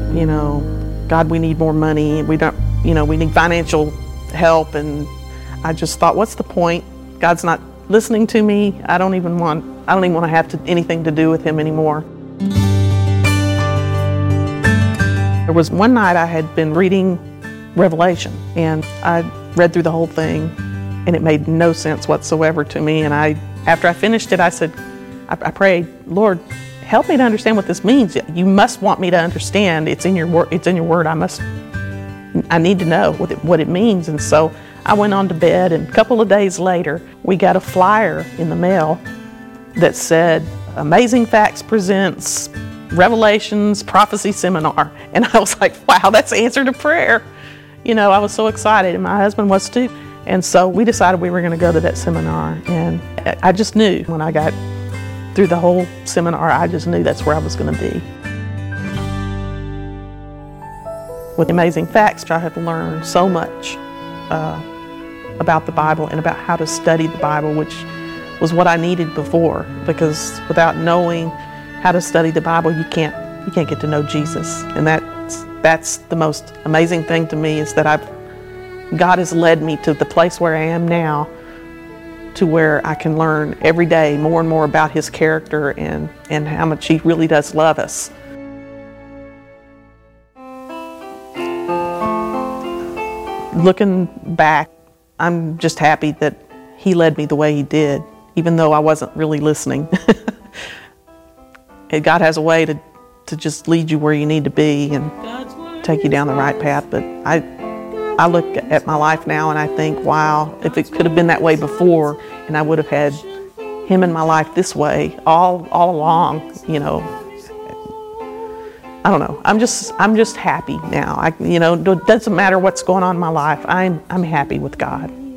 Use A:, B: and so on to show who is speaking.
A: God, we need more money. We don't, we need financial help. And I just thought, what's the point? God's not listening to me. I don't even want to have anything to do with him anymore. There was one night I had been reading Revelation, and I read through the whole thing, and it made no sense whatsoever to me. And after I finished it, I said, I prayed, Lord, help me to understand what this means. You must want me to understand. It's in your word. I need to know what it means. And so I went on to bed, and a couple of days later, we got a flyer in the mail that said, Amazing Facts presents Revelations Prophecy Seminar. And I was like, wow, that's the answer to prayer. I was so excited, and my husband was too. And so we decided we were going to go to that seminar. And I just knew when I got through the whole seminar, I just knew that's where I was going to be. With Amazing Facts, I have learned so much about the Bible and about how to study the Bible, which was what I needed before, because without knowing how to study the Bible, you can't get to know Jesus. And that's the most amazing thing to me, is that God has led me to the place where I am now, to where I can learn every day more and more about his character and how much he really does love us. Looking back, I'm just happy that he led me the way he did, even though I wasn't really listening. God has a way to just lead you where you need to be and take you down the right path. But I look at my life now and I think, wow, if it could have been that way before, and I would have had him in my life this way all along, I don't know. I'm just happy now. It doesn't matter what's going on in my life. I'm happy with God.